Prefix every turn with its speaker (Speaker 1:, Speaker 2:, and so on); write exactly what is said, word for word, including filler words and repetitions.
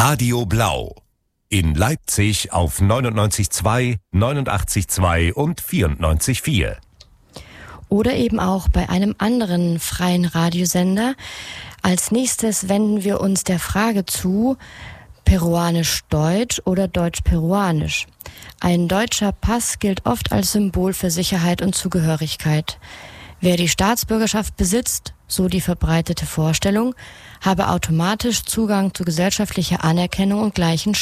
Speaker 1: Radio Blau. In Leipzig auf neunundneunzig Komma zwei, neunundachtzig Komma zwei und vierundneunzig Komma vier.
Speaker 2: Oder eben auch bei einem anderen freien Radiosender. Als nächstes wenden wir uns der Frage zu, peruanisch-deutsch oder deutsch-peruanisch. Ein deutscher Pass gilt oft als Symbol für Sicherheit und Zugehörigkeit. Wer die Staatsbürgerschaft besitzt, so die verbreitete Vorstellung, habe automatisch Zugang zu gesellschaftlicher Anerkennung und gleichen